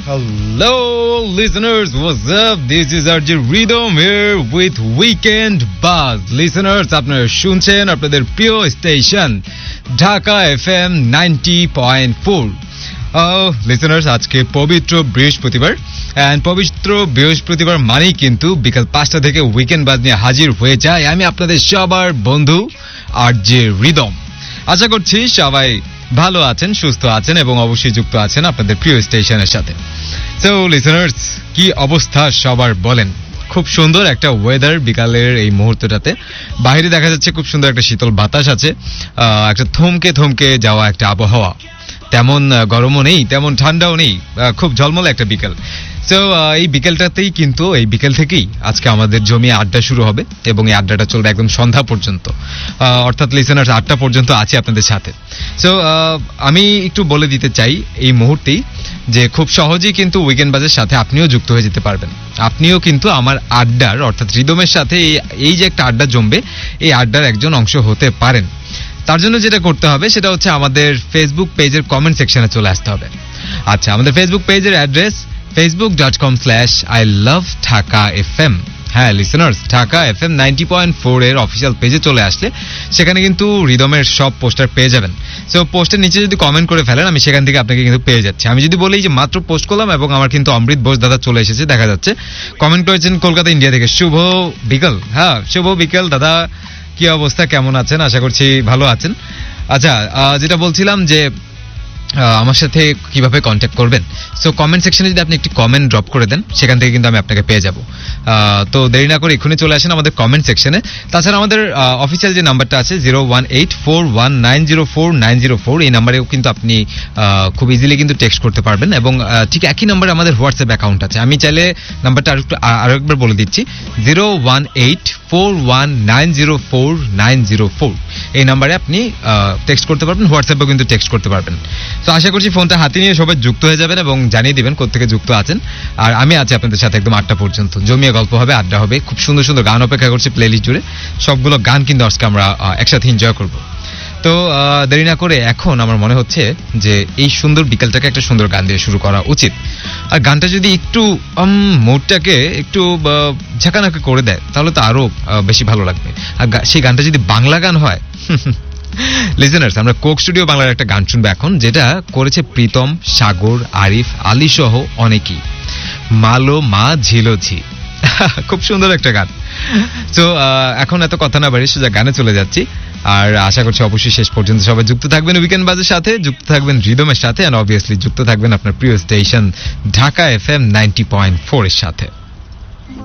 Hello, listeners. What's up? This is RJ Rhythm here with Weekend Buzz. Listeners, আপনারা শুনছেন আপনাদের প্রিয় station Dhaka FM 90.4. Listeners, আজকে পবিত্র বৃহস্পতিবার অ্যান্ড পবিত্র বৃহস্পতিবার মানেই কিন্তু বিকাল 5টা থেকে উইকেন্ড বাজ নিয়ে হাজির হয়ে যায় আমি আপনাদের সবার বন্ধু আরজে রিদম। আশা করছি সবাই ভালো আছেন, সুস্থ আছেন এবং অবশ্যই যুক্ত আছেন আপনাদের প্রিয় স্টেশনের সাথে। সো লিসেনার্স, কি অবস্থা সবার বলেন? খুব সুন্দর একটা ওয়েদার বিকালের এই মুহূর্তটাতে। বাইরে দেখা যাচ্ছে খুব সুন্দর একটা শীতল বাতাস আছে, একটা থমকে থমকে যাওয়া একটা আবহাওয়া। তেমন গরমও নেই, তেমন ঠান্ডাও নেই, খুব ঝলমলে একটা বিকেল। সো এই বিকেলটাতেই কিন্তু এই বিকেল থেকেই আজকে আমাদের জমিয়ে আড্ডা শুরু হবে এবং এই আড্ডাটা চলবে একদম সন্ধ্যা পর্যন্ত, অর্থাৎ লিসেনার্স 8টা পর্যন্ত আছি আপনাদের সাথে। সো আমি একটু বলে দিতে চাই এই মুহূর্তেই যে খুব সহজেই কিন্তু উইকেন্ড বাজের সাথে আপনিও যুক্ত হয়ে যেতে পারবেন। আপনিও কিন্তু আমার আড্ডার অর্থাৎ রিদমের সাথে এই যে একটা আড্ডা জমবে এই আড্ডার একজন অংশ হতে পারেন। তার জন্য যেটা করতে হবে সেটা হচ্ছে আমাদের ফেসবুক পেজের কমেন্ট সেকশনে চলে আসতে হবে। আচ্ছা, আমাদের ফেসবুক পেজের অ্যাড্রেস facebook.com/iloveDhakaFM। হ্যাঁ লিসেনার্স, ঢাকা FM 90.4 এর অফিসিয়াল পেজে চলে আসলে সেখানে কিন্তু রিদমের সব পোস্টার পেয়ে যাবেন। সো পোস্টের নিচে যদি কমেন্ট করে ফেলেন আমি সেখান থেকে আপনাকে কিন্তু পেয়ে যাচ্ছি। আমি যদি বলি যে মাত্র পোস্ট করলাম এবং আমার কিন্তু অমৃত বোস দাদা চলে এসেছে, দেখা যাচ্ছে কমেন্ট করেছেন কলকাতা ইন্ডিয়া থেকে। শুভ বিকেল। হ্যাঁ, শুভ বিকেল দাদা, কি অবস্থা, কেমন আছেন? আশা করছি ভালো আছেন। আচ্ছা, যেটা বলছিলাম যে আমার সাথে কিভাবে কন্ট্যাক্ট করবেন। সো কমেন্ট সেকশনে যদি আপনি একটি কমেন্ট ড্রপ করে দেন সেখান থেকে কিন্তু আমি আপনাকে পেয়ে যাব। তো দেরি না করে এক্ষুনি চলে আসেন আমাদের কমেন্ট সেকশনে। তাছাড়া আমাদের অফিসিয়াল যে নাম্বারটা আছে 01841904904, এই নাম্বারেও কিন্তু আপনি খুব ইজিলি কিন্তু টেক্সট করতে পারবেন এবং ঠিক একই নাম্বারে আমাদের হোয়াটসঅ্যাপ অ্যাকাউন্ট আছে। আমি চাইলে নাম্বারটা আরো একবার বলে দিচ্ছি, 01841904904, এই নাম্বারে আপনি টেক্সট করতে পারবেন, হোয়াটসঅ্যাপেও কিন্তু টেক্সট করতে পারবেন। তো আশা করছি ফোনটা হাতে নিয়ে সবাই যুক্ত হয়ে যাবেন এবং জানিয়ে দিবেন কোত্থেকে যুক্ত আছেন। আর আমি আছি আপনাদের সাথে একদম 8টা পর্যন্ত। জমিয়ে গল্প হবে, আড্ডা হবে, খুব সুন্দর সুন্দর গান অপেক্ষা করছে প্লেলিস্ট জুড়ে। সবগুলো গান কিন্তু আজকে আমরা একসাথে এনজয় করব। তো দেরি না করে এখন আমার মনে হচ্ছে যে এই সুন্দর বিকেলটাকে একটা সুন্দর গান দিয়ে শুরু করা উচিত। আর গানটা যদি একটু মুডটাকে একটু ঝাঁকানাকা করে দেয় তাহলে তো আরো বেশি ভালো লাগবে। আর সেই গানটা যদি বাংলা গান হয়, লিসেনার্স, আমরা কোক স্টুডিও বাংলার একটা গান শুনবো এখন, যেটা করেছে প্রীতম, সাগর, আরিফ, আলী সহ অনেকেই। মালো মা ঝিলোঝি, খুব সুন্দর একটা গান। তো এখন এত কথা না বাড়ি সোজা গানে চলে যাচ্ছি। আর আশা করছি অবশ্যই শেষ পর্যন্ত সবাই যুক্ত থাকবেন উইকেন্ড বাজের সাথে, যুক্ত থাকবেন রিদমের সাথে, এন্ড অবভিয়াসলি যুক্ত থাকবেন আপনার প্রিয় স্টেশন ঢাকা FM 90.4 এর সাথে।